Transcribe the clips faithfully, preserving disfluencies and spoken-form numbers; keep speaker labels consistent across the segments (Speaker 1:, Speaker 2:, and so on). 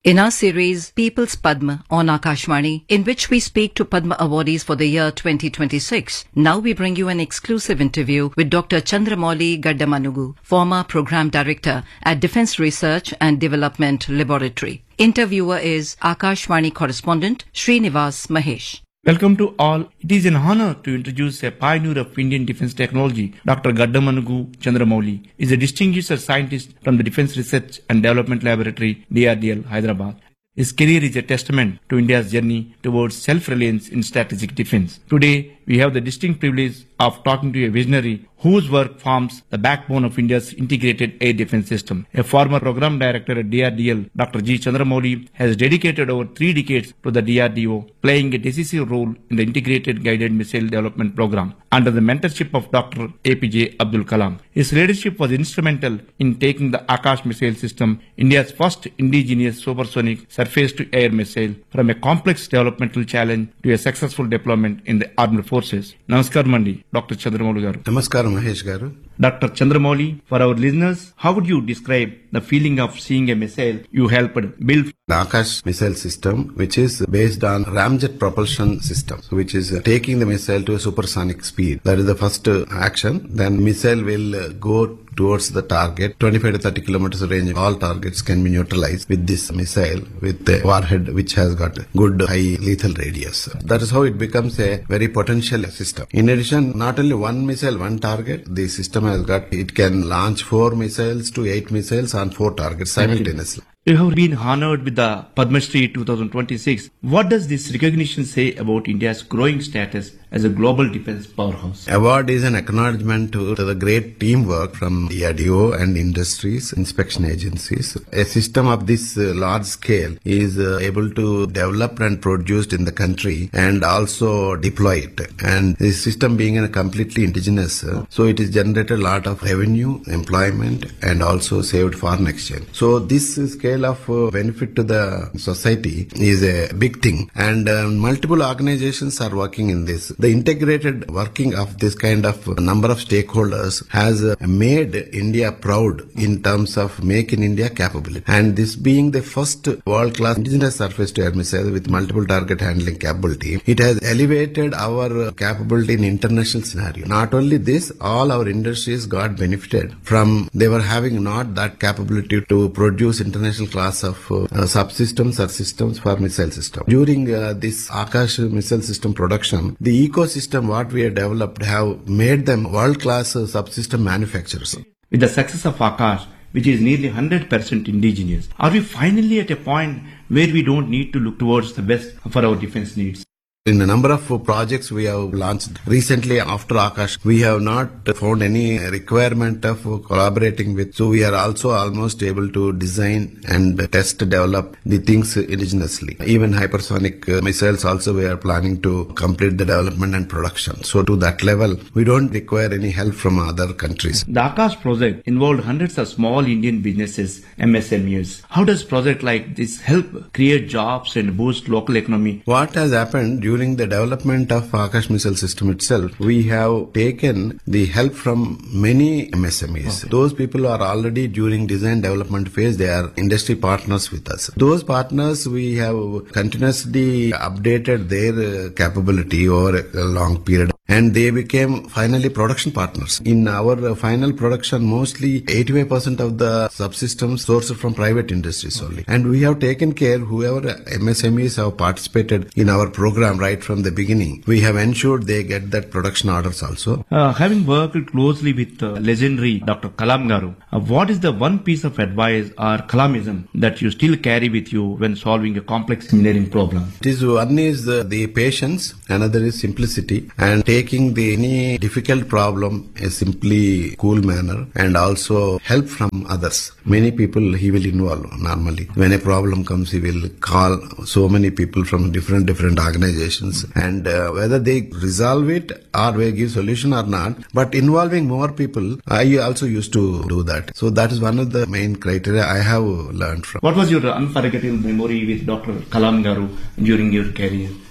Speaker 1: In our series People's Padma on Akashvani, in which we speak to Padma awardees for the year twenty twenty-six, now we bring you an exclusive interview with Doctor Chandramouli Gaddamanugu, former Program Director at Defence Research and Development Laboratory. Interviewer is Akashvani correspondent Srinivas Mahesh.
Speaker 2: Welcome to all. It is an honor to introduce a pioneer of Indian defence technology, Doctor Gaddamanugu Chandramouli. He is a distinguished scientist from the Defence Research and Development Laboratory, D R D L, Hyderabad. His career is a testament to India's journey towards self-reliance in strategic defence. Today, we have the distinct privilege of talking to a visionary whose work forms the backbone of India's integrated air defence system. A former program director at D R D L, Doctor G. Chandramouli, has dedicated over three decades to the D R D O, playing a decisive role in the integrated guided missile development program under the mentorship of Doctor A P J Abdul Kalam. His leadership was instrumental in taking the Akash missile system, India's first indigenous supersonic surface-to-air missile, from a complex developmental challenge to a successful deployment in the armed forces. Namaskar Mandi, Doctor Chandramouli garu.
Speaker 3: Namaskar Mahesh garu.
Speaker 2: Doctor Chandramouli, for our listeners, how would you describe the feeling of seeing a missile you helped build?
Speaker 3: The Akash missile system, which is based on ramjet propulsion system, which is taking the missile to a supersonic speed. That is the first action. Then missile will go towards the target. twenty-five to thirty kilometers range, all targets can be neutralized with this missile, with the warhead which has got good high lethal radius. That is how it becomes a very potential system. In addition, not only one missile, one target, the system has got, it can launch four missiles to eight missiles on four targets simultaneously.
Speaker 2: You have been honored with the Padma Shri twenty twenty-six. What does this recognition say about India's growing status as a global defence powerhouse?
Speaker 3: Award is an acknowledgement to, to the great teamwork from D R D O and industries, inspection agencies. A system of this uh, large scale is uh, able to develop and produced in the country and also deploy it. And this system being a completely indigenous, uh, so it has generated a lot of revenue, employment, and also saved foreign exchange. So this uh, scale of uh, benefit to the society is a big thing, and uh, multiple organizations are working in this. The integrated working of this kind of number of stakeholders has uh, made India proud in terms of Make in India capability, and this being the first world-class indigenous surface-to-air missile with multiple target handling capability, it has elevated our uh, capability in international scenario. Not only this, all our industries got benefited from, they were having not that capability to produce international class of uh, uh, subsystems or systems for missile system. During uh, this Akash missile system production, the ecosystem what we have developed have made them world-class uh, subsystem manufacturers.
Speaker 2: With the success of Akash, which is nearly one hundred percent indigenous, are we finally at a point where we don't need to look towards the West for our defense needs?
Speaker 3: In a number of projects we have launched recently after Akash, we have not found any requirement of collaborating with. So we are also almost able to design and test, develop the things indigenously. Even hypersonic missiles also we are planning to complete the development and production. So to that level, we don't require any help from other countries.
Speaker 2: The Akash project involved hundreds of small Indian businesses, M S M Es. How does project like this help create jobs and boost local economy?
Speaker 3: What has happened during the development of Akash missile system itself, we have taken the help from many M S M Es. Okay. Those people are already during design development phase, they are industry partners with us. Those partners, we have continuously updated their uh, capability over a long period, and they became finally production partners. In our uh, final production, mostly eighty-five percent of the subsystems sourced from private industries only. And we have taken care, whoever M S M Es have participated in our program right from the beginning, we have ensured they get that production orders also.
Speaker 2: Uh, having worked closely with uh, legendary Doctor Kalam garu, uh, what is the one piece of advice or Kalamism that you still carry with you when solving a complex engineering problem?
Speaker 3: It is, one is the, the patience, another is simplicity, and taking the any difficult problem a simply cool manner, and also help from others. Many people he will involve normally. When a problem comes, he will call so many people from different different organizations, and uh, whether they resolve it or they give solution or not, but involving more people, I also used to do that. So that is one of the main criteria I have learned from.
Speaker 2: What was your unforgettable memory with Doctor Kalam garu during your career?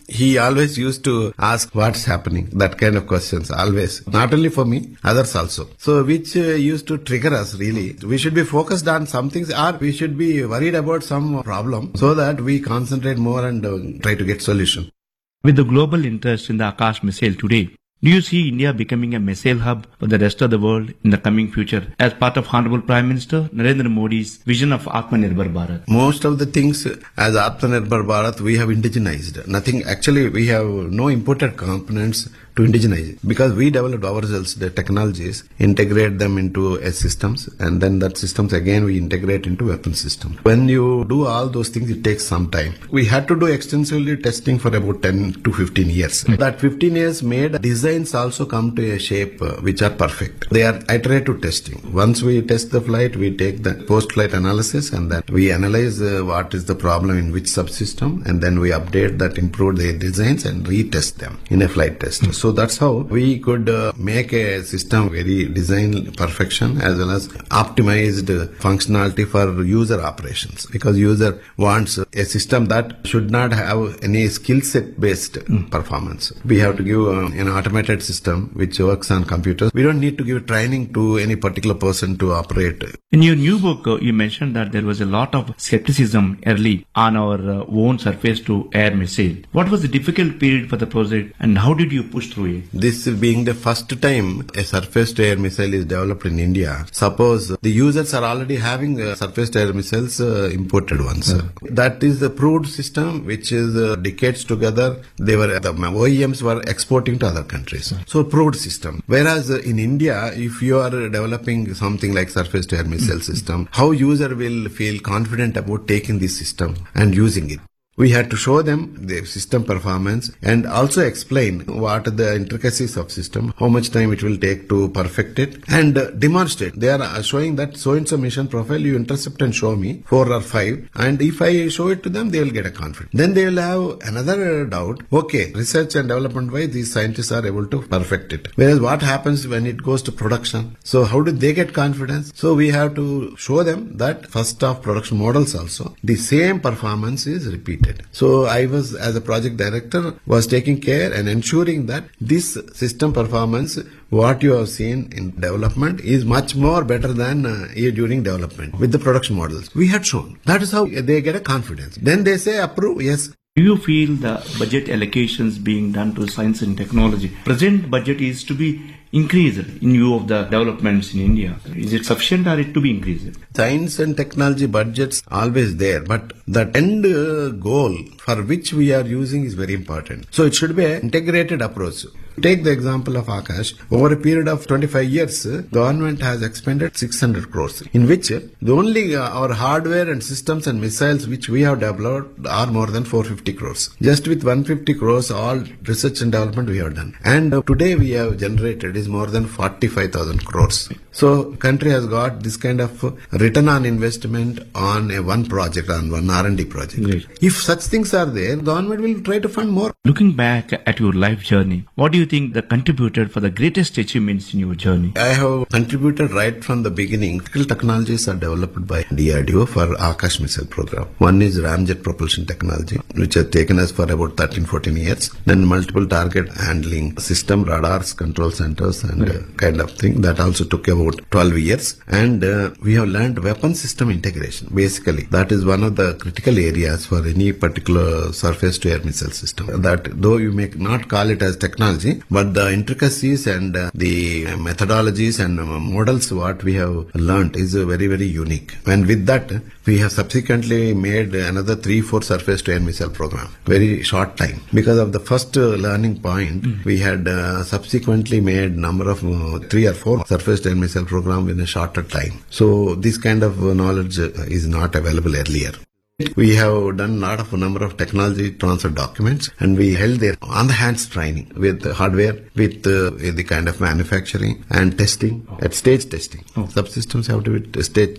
Speaker 3: He always used to ask what's happening, that kind of questions, always. Not only for me, others also. So which uh, used to trigger us really. We should be focused on some things, or we should be worried about some problem so that we concentrate more and uh, try to get solution.
Speaker 2: With the global interest in the Akash missile today, do you see India becoming a missile hub for the rest of the world in the coming future as part of Honorable Prime Minister Narendra Modi's vision of Atmanirbhar Bharat?
Speaker 3: Most of the things as Atmanirbhar Bharat we have indigenized. Nothing, actually we have no imported components to indigenize it, because we developed ourselves the technologies, integrate them into a systems, and then that systems again we integrate into weapon systems. When you do all those things, it takes some time. We had to do extensively testing for about ten to fifteen years. Mm. That fifteen years made designs also come to a shape uh, which are perfect. They are iterative testing. Once we test the flight, we take the post-flight analysis, and then we analyze uh, what is the problem in which subsystem, and then we update that, improve the designs and retest them in a flight test. Mm. So that's how we could uh, make a system very design perfection as well as optimized functionality for user operations, because user wants a system that should not have any skill set based mm. performance. We have to give uh, an automated system which works on computers. We don't need to give training to any particular person to operate.
Speaker 2: In your new book, uh, you mentioned that there was a lot of skepticism early on our uh, own surface to air missile. What was the difficult period for the project, and how did you push through it?
Speaker 3: This being the first time a surface-to-air missile is developed in India. Suppose the users are already having uh, surface-to-air missiles, uh, imported ones. Uh. That is the proved system which is uh, decades together. They were the O E Ms were exporting to other countries. Uh. So proved system. Whereas uh, in India, if you are developing something like surface-to-air missile mm-hmm. system, how user will feel confident about taking this system and using it? We had to show them the system performance and also explain what are the intricacies of system, how much time it will take to perfect it, and uh, demonstrate. They are showing that so-and-so mission profile, you intercept and show me, four or five, and if I show it to them, they will get a confidence. Then they will have another doubt. Okay, research and development wise, these scientists are able to perfect it. Whereas what happens when it goes to production? So how do they get confidence? So we have to show them that first of production models also, the same performance is repeated. So I was, as a project director, was taking care and ensuring that this system performance, what you have seen in development, is much more better than uh, during development with the production models. We had shown. That is how they get a confidence. Then they say approve, yes.
Speaker 2: Do you feel the budget allocations being done to science and technology, present budget is to be increased in view of the developments in India? Is it sufficient or it to be increased?
Speaker 3: Science and technology budgets always there, but the end uh, goal for which we are using is very important. So it should be an integrated approach. Take the example of Akash. Over a period of twenty-five years, government has expended six hundred crores, in which the only uh, our hardware and systems and missiles which we have developed are more than four hundred fifty crores. Just with one hundred fifty crores, all research and development we have done. And uh, today we have generated is more than forty-five thousand crores. So country has got this kind of return on investment on a one project, on one R and D project. Right. If such things are there, government will try to fund more.
Speaker 2: Looking back at your life journey, what do you think that contributed for the greatest achievements in your journey?
Speaker 3: I have contributed right from the beginning. Critical technologies are developed by D R D O for Akash missile program. One is ramjet propulsion technology, which has taken us for about thirteen fourteen years. Then multiple target handling system, radars, control centers, and right. uh, kind of thing. That also took about twelve years. And uh, we have learned weapon system integration. Basically, that is one of the critical areas for any particular surface-to-air missile system. That though you may not call it as technology, but the intricacies and uh, the methodologies and uh, models what we have learnt is uh, very, very unique. And with that, we have subsequently made another three, four surface-to-air missile program. Very short time. Because of the first uh, learning point, mm. we had uh, subsequently made number of uh, three or four surface-to-air missile program in a shorter time. So this kind of uh, knowledge uh, is not available earlier. We have done a lot of number of technology transfer documents, and we held their on-the-hands training with hardware, with uh, the kind of manufacturing and testing, at stage testing. Oh. Subsystems have to be stage